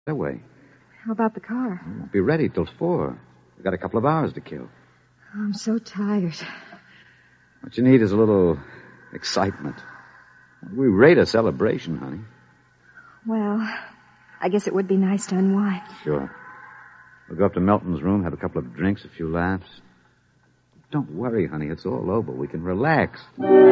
away. How about the car? It won't be ready till 4. We've got a couple of hours to kill. I'm so tired. What you need is a little excitement. We rate a celebration, honey. Well, I guess it would be nice to unwind. Sure. We'll go up to Milton's room, have a couple of drinks, a few laughs. Don't worry, honey. It's all over. We can relax.